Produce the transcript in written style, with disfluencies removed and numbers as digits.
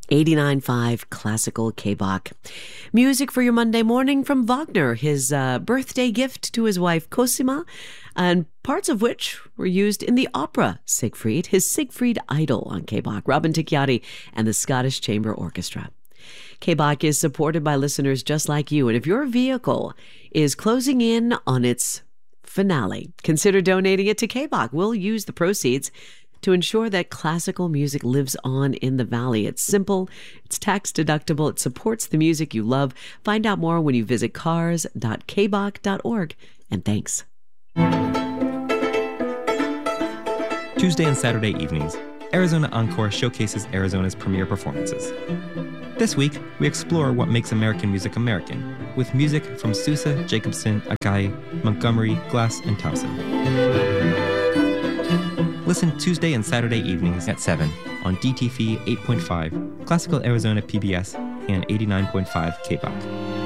89.5 Classical K-Bach. Music for your Monday morning from Wagner, his birthday gift to his wife Cosima, and parts of which were used in the opera Siegfried, his Siegfried Idol on K-Bach, Robin Ticchiati and the Scottish Chamber Orchestra. K-Bach is supported by listeners just like you, and if your vehicle is closing in on its finale, consider donating it to K-Bach. We'll use the proceeds to ensure that classical music lives on in the valley. It's simple, it's tax deductible, it supports the music you love. Find out more when you visit cars.kbach.org. And thanks. Tuesday and Saturday evenings, Arizona Encore showcases Arizona's premier performances. This week, we explore what makes American music American, with music from Sousa, Jacobson, Akai, Montgomery, Glass, and Towson. Listen Tuesday and Saturday evenings at 7 on DTV 8.5, Classical Arizona PBS, and 89.5 K-Bach.